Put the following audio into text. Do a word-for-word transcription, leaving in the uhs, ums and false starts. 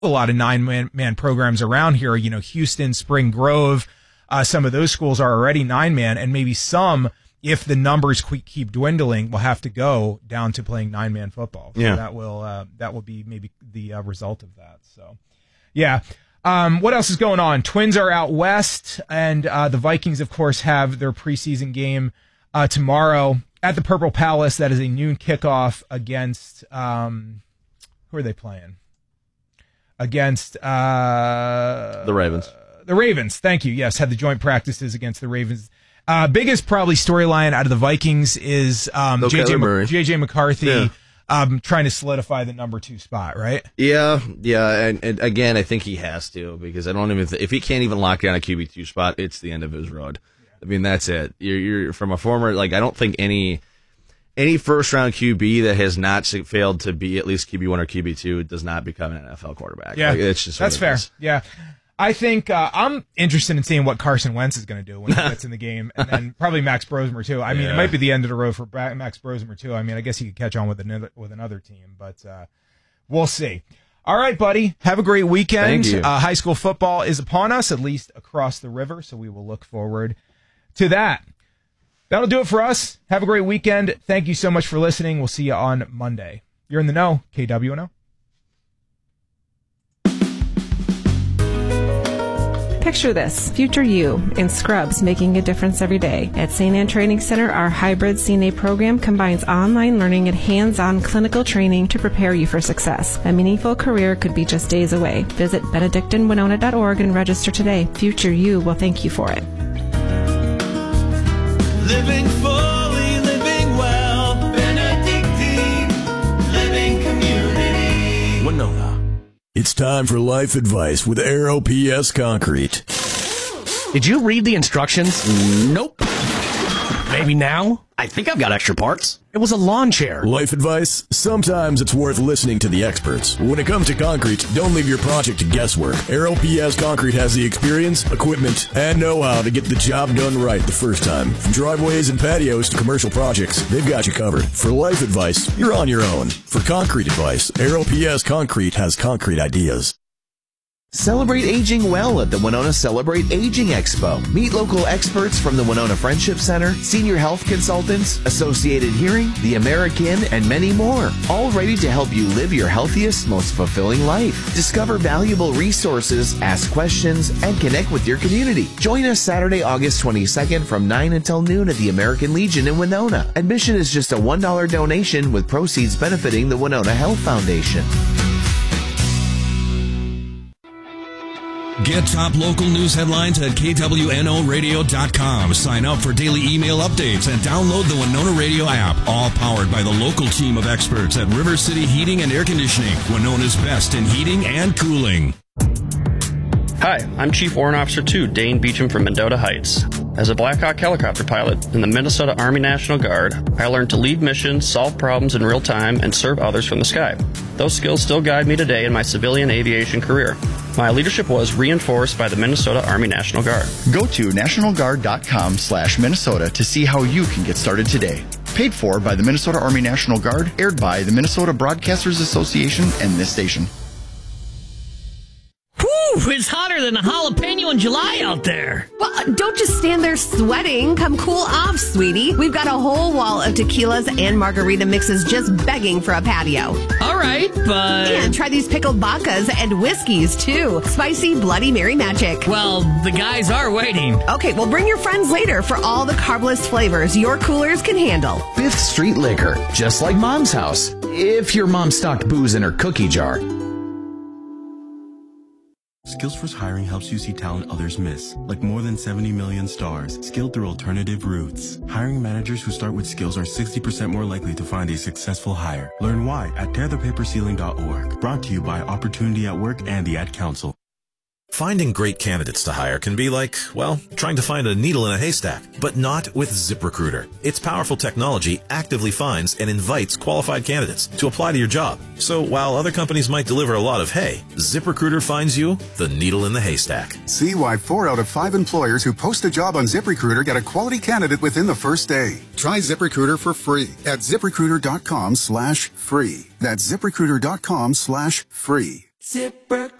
a lot of nine-man man programs around here. You know, Houston, Spring Grove, uh, some of those schools are already nine-man, and maybe some, if the numbers keep dwindling, will have to go down to playing nine-man football. So yeah. that will uh, that will be maybe the uh, result of that. So, yeah. Um, what else is going on? Twins are out west, and uh, the Vikings, of course, have their preseason game uh, tomorrow at the Purple Palace. That is a noon kickoff against um, who are they playing? Against uh, the Ravens. Uh, the Ravens. Thank you. Yes, had the joint practices against the Ravens. Uh, biggest probably storyline out of the Vikings is um, no J J, M- J J McCarthy. Yeah. Um, trying to solidify the number two spot, right? Yeah, yeah, and, and again, I think he has to, because I don't even th- if he can't even lock down a Q B two spot, it's the end of his road. I mean, that's it. You're, you're from a former, like, I don't think any any first round Q B that has not failed to be at least Q B one or Q B two does not become an N F L quarterback. Yeah, like, it's just that's fair. Is. Yeah. I think uh, I'm interested in seeing what Carson Wentz is going to do when he gets in the game, and then probably Max Brosmer too. I mean, yeah. it might be the end of the road for Max Brosmer too. I mean, I guess he could catch on with another with another team, but uh, we'll see. All right, buddy. Have a great weekend. Thank you. Uh, high school football is upon us, at least across the river, so we will look forward to that. That'll do it for us. Have a great weekend. Thank you so much for listening. We'll see you on Monday. You're in the know, K W N O. Picture this, future you in scrubs making a difference every day. At Saint Anne Training Center, our hybrid C N A program combines online learning and hands-on clinical training to prepare you for success. A meaningful career could be just days away. Visit benedictine winona dot org and register today. Future you will thank you for it. Living fully, living well, Benedictine Living Community. Winona. It's time for life advice with Air O P S Concrete. Did you read the instructions? Nope. Maybe now? I think I've got extra parts. It was a lawn chair. Life advice? Sometimes it's worth listening to the experts. When it comes to concrete, don't leave your project to guesswork. Air O P S Concrete has the experience, equipment, and know-how to get the job done right the first time. From driveways and patios to commercial projects, they've got you covered. For life advice, you're on your own. For concrete advice, Air O P S Concrete has concrete ideas. Celebrate aging well at the Winona Celebrate Aging Expo. Meet local experts from the Winona Friendship Center, senior health consultants, Associated Hearing, the American, and many more. All ready to help you live your healthiest, most fulfilling life. Discover valuable resources, ask questions, and connect with your community. Join us Saturday, August twenty-second from nine until noon at the American Legion in Winona. Admission is just a one dollar donation with proceeds benefiting the Winona Health Foundation. Get top local news headlines at K W N O radio dot com. Sign up for daily email updates and download the Winona Radio app. All powered by the local team of experts at River City Heating and Air Conditioning, Winona's best in heating and cooling. Hi, I'm Chief Warrant Officer two, Dane Beecham from Mendota Heights. As a Black Hawk helicopter pilot in the Minnesota Army National Guard, I learned to lead missions, solve problems in real time, and serve others from the sky. Those skills still guide me today in my civilian aviation career. My leadership was reinforced by the Minnesota Army National Guard. Go to national guard dot com slash Minnesota to see how you can get started today. Paid for by the Minnesota Army National Guard, aired by the Minnesota Broadcasters Association and this station. Whew, it's hotter than a jalapeno in July out there. Well, don't just stand there sweating. Come cool off, sweetie. We've got a whole wall of tequilas and margarita mixes just begging for a patio. All right, but... And try these pickled vodkas and whiskeys, too. Spicy Bloody Mary magic. Well, the guys are waiting. Okay, well, bring your friends later for all the carbless flavors your coolers can handle. Fifth Street Liquor, just like Mom's house. If your mom stocked booze in her cookie jar. Skillsforce Hiring helps you see talent others miss, like more than seventy million stars, skilled through alternative routes. Hiring managers who start with skills are sixty percent more likely to find a successful hire. Learn why at tear the paper ceiling dot org. Brought to you by Opportunity at Work and the Ad Council. Finding great candidates to hire can be like, well, trying to find a needle in a haystack, but not with ZipRecruiter. Its powerful technology actively finds and invites qualified candidates to apply to your job. So while other companies might deliver a lot of hay, ZipRecruiter finds you the needle in the haystack. See why four out of five employers who post a job on ZipRecruiter get a quality candidate within the first day. Try ZipRecruiter for free at ZipRecruiter dot com slash free. That's ZipRecruiter dot com slash free. ZipRecruiter.